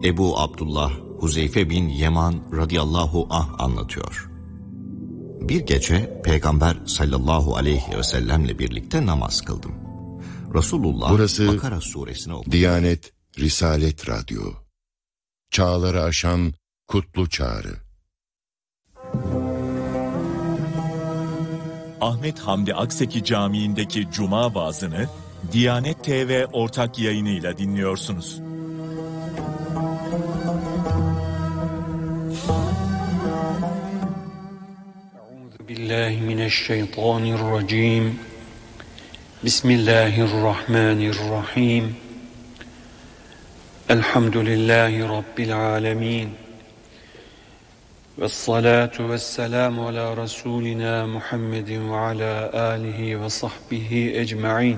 Ebu Abdullah Huzeyfe bin Yeman radıyallahu anh anlatıyor. Bir gece Peygamber sallallahu aleyhi ve sellemle birlikte namaz kıldım. Resulullah Burası Bakara suresini okudu. Diyanet Risalet Radyo. Çağları aşan kutlu çağrı. Ahmet Hamdi Akseki Camii'ndeki Cuma vaazını Diyanet TV ortak yayınıyla dinliyorsunuz. Euzubillahimineşşeytanirracim. Bismillahirrahmanirrahim. Elhamdülillahi Rabbil alemin. Vessalatu vesselamu ala Resulina Muhammedin ve ala alihi ve sahbihi ecma'in.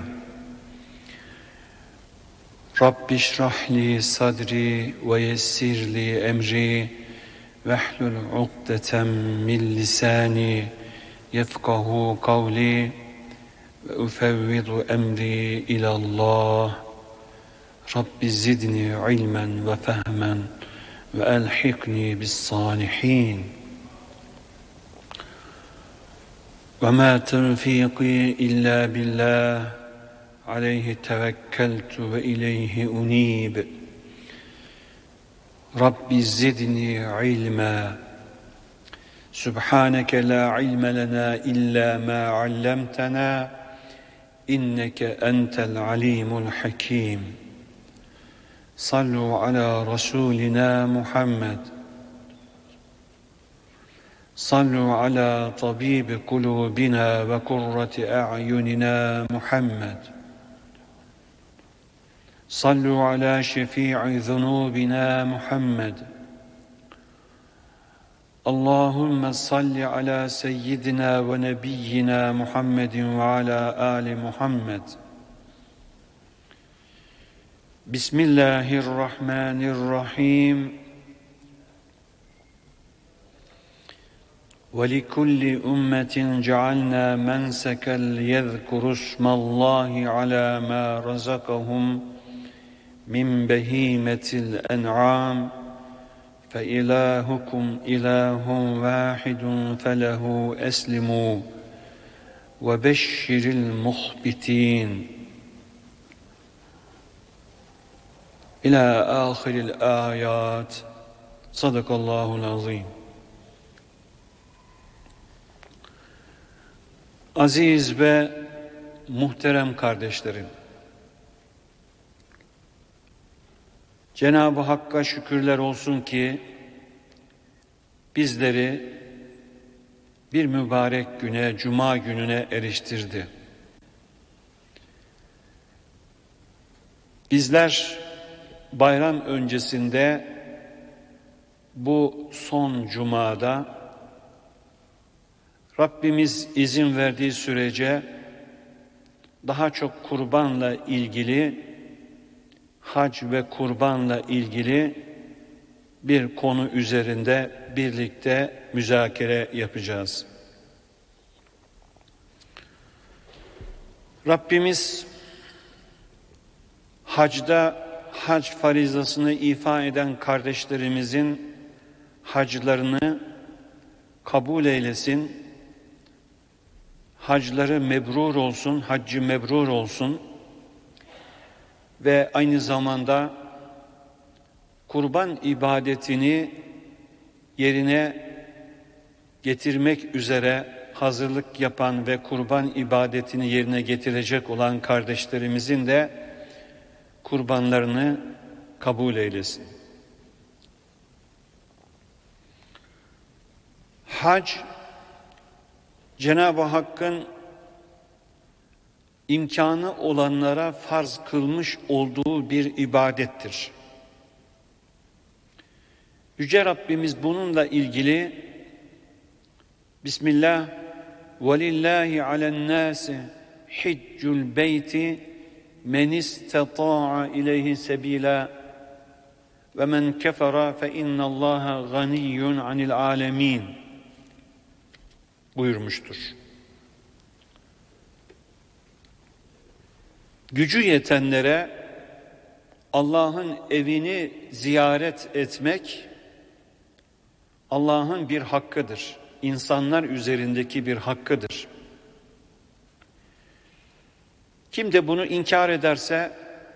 Rabbi şrahli sadri ve yessirli emri vehlul ukdeten min lisani yefkahu kavli ve ufevvidu emri ilallah. Rabbi zidni ilmen ve fehmen ve elhikni bis salihin. Ve ma tevfiki illa billah. Aleyhi tevekkeltu ve ileyhi unib. Rabbi zidni ilma. Subhaneke la ilme lena illa ma allamtana. İnneke entel alimul hakim. Sallu ala Resulina Muhammed. Sallu ala tabibi kulubina ve kurrati a'yunina Muhammed. Sallu ala şefi'i zunubina Muhammed. Allahümme salli ala seyyidina ve nebiyyina Muhammedin ve ala ali Muhammed. Bismillahirrahmanirrahim. وَلِكُلِّ أُمَّةٍ جَعَلْنَا مَنْسَكًا لِيَذْكُرُوا اسْمَ اللّٰهِ عَلَى مَا رَزَقَهُمْ مِنْ بَهِيمَةِ الْأَنْعَامِ فَإِلَٰهُكُمْ إِلَٰهٌ وَاحِدٌ فَلَهُ أَسْلِمُوا وَبَشِّرِ الْمُخْبِتِينَ. İlâ âhiril âyât. Sadakallâhul azîm. Aziz ve muhterem kardeşlerim, Cenab-ı Hakk'a şükürler olsun ki bizleri bir mübarek güne, Cuma gününe eriştirdi. Bizler bayram öncesinde bu son Cuma'da Rabbimiz izin verdiği sürece daha çok kurbanla ilgili, hac ve kurbanla ilgili bir konu üzerinde birlikte müzakere yapacağız. Rabbimiz hacda hac farizasını ifa eden kardeşlerimizin haclarını kabul eylesin. Hacları mebrur olsun, haccı mebrur olsun ve aynı zamanda kurban ibadetini yerine getirmek üzere hazırlık yapan ve kurban ibadetini yerine getirecek olan kardeşlerimizin de kurbanlarını kabul eylesin. Hac, Cenab-ı Hakk'ın imkanı olanlara farz kılmış olduğu bir ibadettir. Yüce Rabbimiz bununla ilgili Bismillah وَلِلَّهِ عَلَى النَّاسِ حِجُّ الْبَيْتِ مَنِ اسْتَطَاعَ إِلَيْهِ سَبِيلًا وَمَنْ كَفَرَ فَإِنَّ اللّٰهَ غَنِيٌّ عَنِ الْعَالَمِينَ buyurmuştur. Gücü yetenlere Allah'ın evini ziyaret etmek Allah'ın bir hakkıdır. İnsanlar üzerindeki bir hakkıdır. Kim de bunu inkar ederse,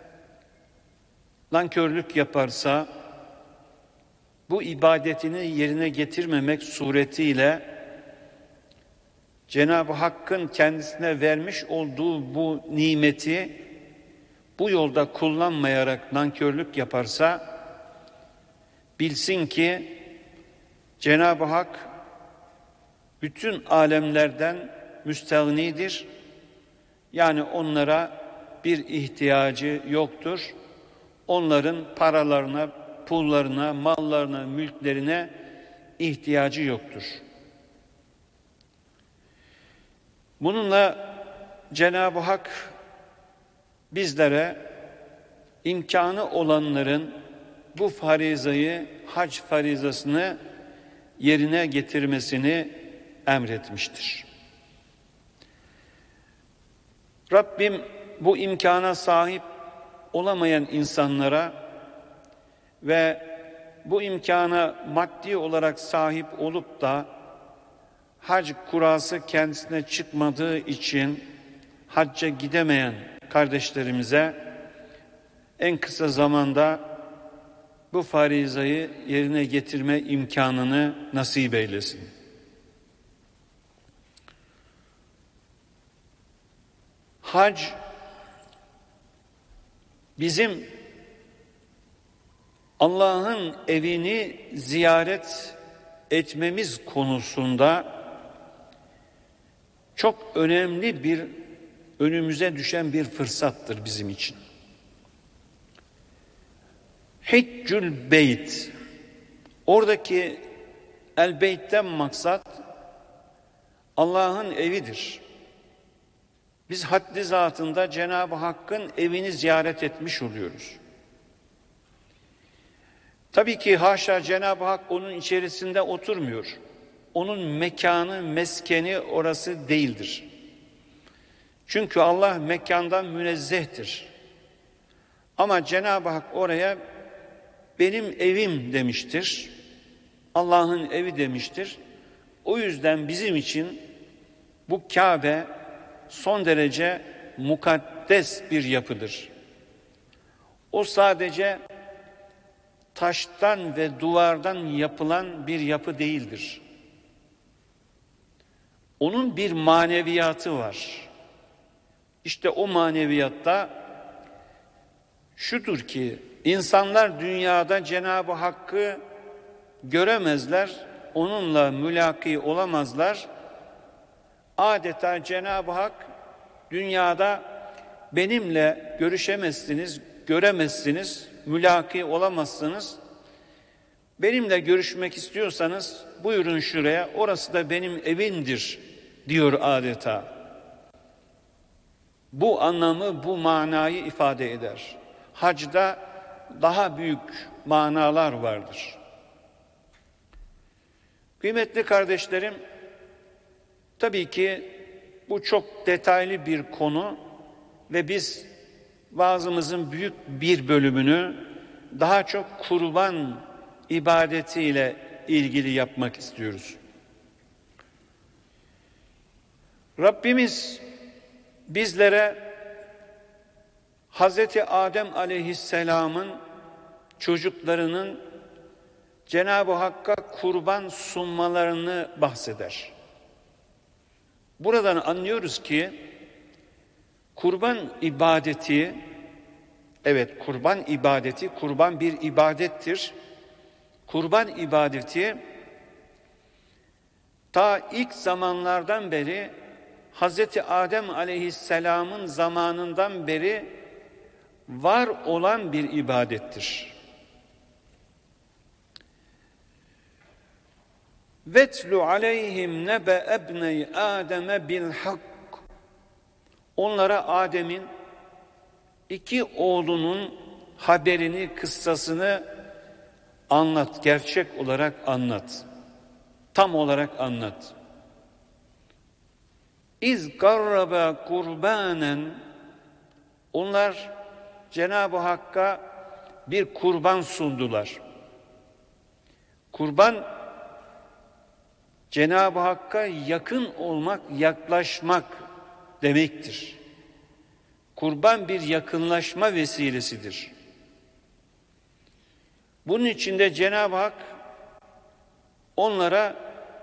nankörlük yaparsa, bu ibadetini yerine getirmemek suretiyle Cenab-ı Hakk'ın kendisine vermiş olduğu bu nimeti bu yolda kullanmayarak nankörlük yaparsa, bilsin ki Cenab-ı Hak bütün alemlerden müstağnidir. Yani onlara bir ihtiyacı yoktur. Onların paralarına, pullarına, mallarına, mülklerine ihtiyacı yoktur. Bununla Cenab-ı Hak bizlere imkanı olanların bu farizayı, hac farizasını yerine getirmesini emretmiştir. Rabbim bu imkana sahip olamayan insanlara ve bu imkana maddi olarak sahip olup da hac kurası kendisine çıkmadığı için hacca gidemeyen kardeşlerimize en kısa zamanda bu farizayı yerine getirme imkanını nasip eylesin. Hac bizim Allah'ın evini ziyaret etmemiz konusunda çok önemli bir önümüze düşen bir fırsattır bizim için. Hiccül Beyt, oradaki El Beyt'ten maksat Allah'ın evidir. Biz haddi zatında Cenab-ı Hakk'ın evini ziyaret etmiş oluyoruz. Tabii ki haşa Cenab-ı Hak onun içerisinde oturmuyor. Onun mekanı, meskeni orası değildir. Çünkü Allah mekandan münezzehtir. Ama Cenab-ı Hak oraya benim evim demiştir. Allah'ın evi demiştir. O yüzden bizim için bu Kabe son derece mukaddes bir yapıdır. O sadece taştan ve duvardan yapılan bir yapı değildir. Onun bir maneviyatı var. İşte o maneviyatta şudur ki insanlar dünyada Cenab-ı Hakk'ı göremezler, onunla mülaki olamazlar. Adeta Cenab-ı Hak dünyada benimle görüşemezsiniz, göremezsiniz, mülaki olamazsınız. Benimle görüşmek istiyorsanız buyurun şuraya, orası da benim evimdir diyor adeta. Bu anlamı, bu manayı ifade eder. Hacda daha büyük manalar vardır. Kıymetli kardeşlerim, tabii ki bu çok detaylı bir konu ve biz vaazımızın büyük bir bölümünü daha çok kurban ibadetiyle ilgili yapmak istiyoruz. Rabbimiz bizlere Hazreti Adem Aleyhisselam'ın çocuklarının Cenab-ı Hakk'a kurban sunmalarını bahseder. Buradan anlıyoruz ki kurban ibadeti, evet kurban ibadeti, kurban bir ibadettir. Kurban ibadeti ta ilk zamanlardan beri Hazreti Adem Aleyhisselam'ın zamanından beri var olan bir ibadettir. Vetlu aleyhim nebe ebney Adem'e bil hak. Onlara Adem'in iki oğlunun haberini, kıssasını anlat, gerçek olarak anlat. Tam olarak anlat. İz garraba kurbanen, onlar Cenab-ı Hakk'a bir kurban sundular. Kurban, Cenab-ı Hakk'a yakın olmak, yaklaşmak demektir. Kurban bir yakınlaşma vesilesidir. Bunun için de Cenab-ı Hak onlara